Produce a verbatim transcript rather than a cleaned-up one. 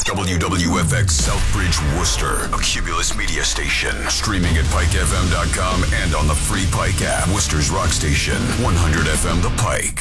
W W F X Southbridge, Worcester, a Cumulus media station. Streaming at pike f m dot com and on the free Pike app. Worcester's rock station, one hundred F M The Pike.